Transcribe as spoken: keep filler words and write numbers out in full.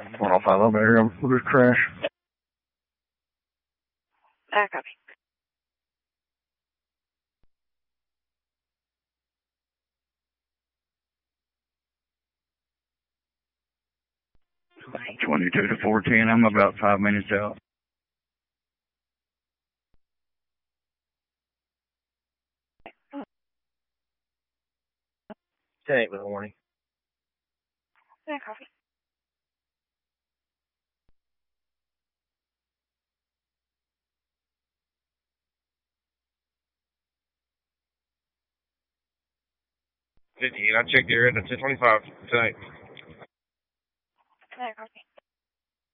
one oh five, I'm here. I'm for this crash. Uh, copy. twenty-two to four ten, I'm about five minutes out. ten eight with a warning. Uh, copy. fifteen, I checked the area at ten twenty-five tonight. Uh, copy.